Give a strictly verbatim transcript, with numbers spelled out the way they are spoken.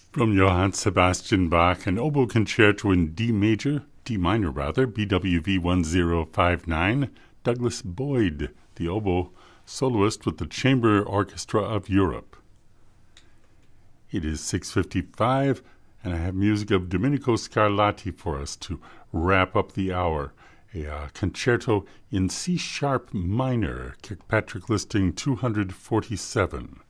From Johann Sebastian Bach, an oboe concerto in D major, D minor rather, B W V one zero five nine, Douglas Boyd, the oboe soloist with the Chamber Orchestra of Europe. It is six fifty-five, and I have music of Domenico Scarlatti for us to wrap up the hour. A uh, concerto in C-sharp minor, Kirkpatrick listing two hundred forty-seven.